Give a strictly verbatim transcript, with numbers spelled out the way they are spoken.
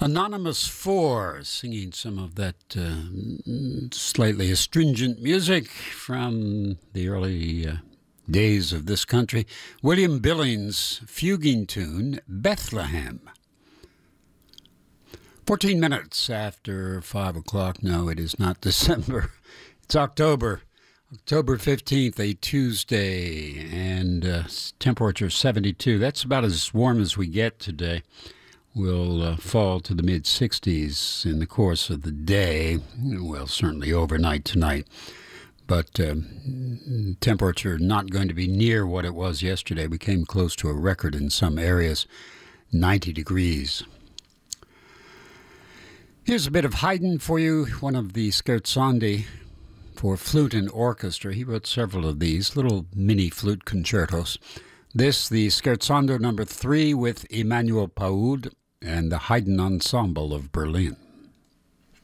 Anonymous Four singing some of that uh, slightly astringent music from the early uh, days of this country. William Billings' fuguing tune, Bethlehem. fourteen minutes after five o'clock. No, it is not December. It's October. October fifteenth, a Tuesday, and uh, temperature seventy-two. That's about as warm as we get today. Will uh, fall to the mid-sixties in the course of the day. Well, certainly overnight tonight. But uh, temperature not going to be near what it was yesterday. We came close to a record in some areas, ninety degrees. Here's a bit of Haydn for you, one of the scherzandi for flute and orchestra. He wrote several of these, little mini flute concertos. This, the Scherzando number three with Emmanuel Paoud and the Haydn Ensemble of Berlin.